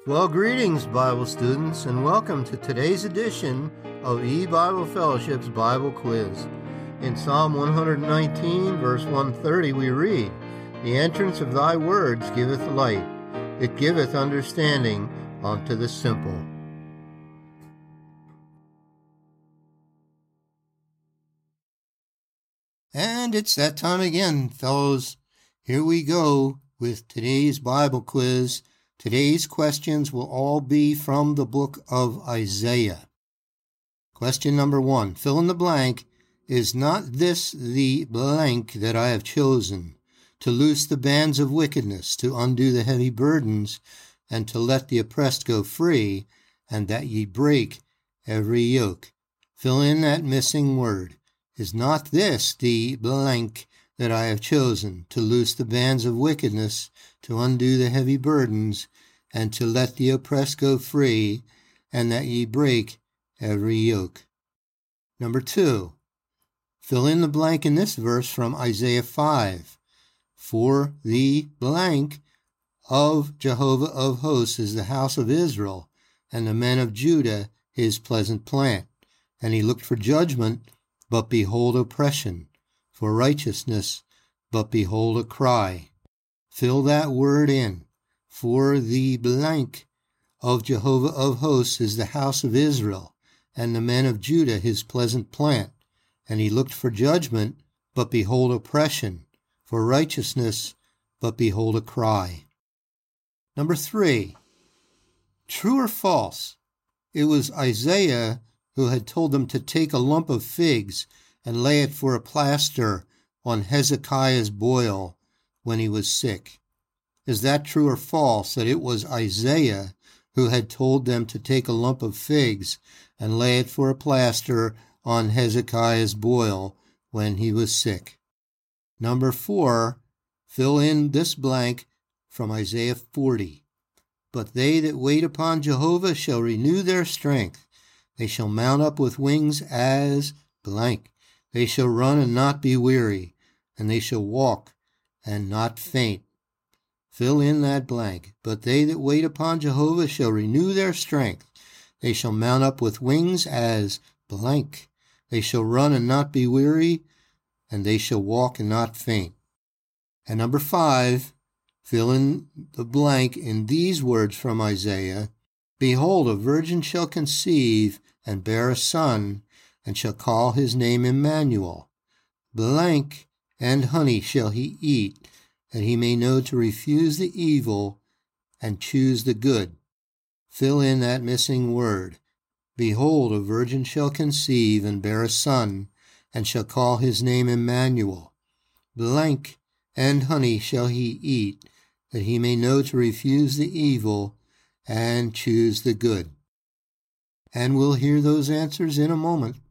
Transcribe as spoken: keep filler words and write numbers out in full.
Well, greetings, Bible students, and welcome to today's edition of E-Bible Fellowship's Bible Quiz. In Psalm one nineteen, verse one thirty, we read, "The entrance of thy words giveth light, it giveth understanding unto the simple." And it's that time again, fellows. Here we go with today's Bible quiz. Today's questions will all be from the book of Isaiah. Question number one, fill in the blank. Is not this the blank that I have chosen, to loose the bands of wickedness, to undo the heavy burdens, and to let the oppressed go free, and that ye break every yoke? Fill in that missing word. Is not this the blank that I have chosen, to loose the bands of wickedness, to undo the heavy burdens, and to let the oppressed go free, and that ye break every yoke? Number two, fill in the blank in this verse from Isaiah five. For the blank of Jehovah of hosts is the house of Israel, and the men of Judah his pleasant plant. And he looked for judgment, but behold oppression, for righteousness, but behold a cry. Fill that word in. For the blank of Jehovah of hosts is the house of Israel, and the men of Judah his pleasant plant. And he looked for judgment, but behold oppression, for righteousness, but behold a cry. Number three, true or false? It was Isaiah who had told them to take a lump of figs and lay it for a plaster on Hezekiah's boil when he was sick. Is that true or false, that it was Isaiah who had told them to take a lump of figs and lay it for a plaster on Hezekiah's boil when he was sick? Number four, fill in this blank from Isaiah forty. But they that wait upon Jehovah shall renew their strength. They shall mount up with wings as blank. They shall run and not be weary, and they shall walk and not faint. Fill in that blank. But they that wait upon Jehovah shall renew their strength. They shall mount up with wings as blank. They shall run and not be weary, and they shall walk and not faint. And number five, fill in the blank in these words from Isaiah. Behold, a virgin shall conceive and bear a son, and shall call his name Emmanuel. Blank and honey shall he eat, that he may know to refuse the evil and choose the good. Fill in that missing word. Behold, a virgin shall conceive and bear a son, and shall call his name Emmanuel. Blank and honey shall he eat, that he may know to refuse the evil and choose the good. And we'll hear those answers in a moment.